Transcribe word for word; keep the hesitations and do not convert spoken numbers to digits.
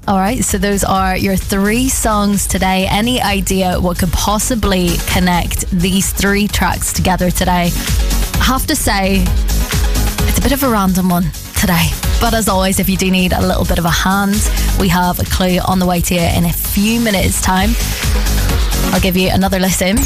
Alright, so those are your three songs today. Any idea what could possibly connect these three tracks together today? I have to say, it's a bit of a random one today. But as always, if you do need a little bit of a hand, we have a clue on the way to you in a few minutes' time. I'll give you another listen.